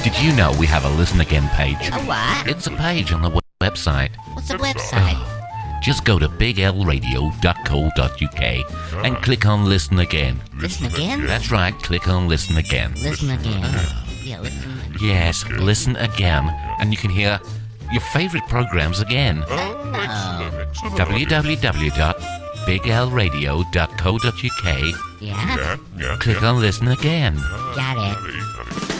Did you know we have a Listen Again page? A what? It's a page on the website. What's the website? Just go to biglradio.co.uk and click on Listen Again. Listen again? That's right, click on Listen Again. Listen again. Yeah, listen again. Yes, Listen Again, and you can hear your favourite programs again. www.biglradio.co.uk. Yeah? Click on Listen Again. Got it.